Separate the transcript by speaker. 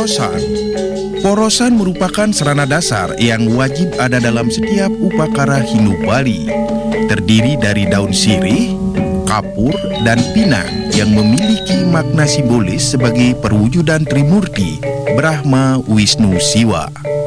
Speaker 1: Porosan. Porosan merupakan sarana dasar yang wajib ada dalam setiap upakara Hindu Bali. Terdiri dari daun sirih, kapur, dan pinang yang memiliki makna simbolis sebagai perwujudan Trimurti, Brahma, Wisnu, Siwa.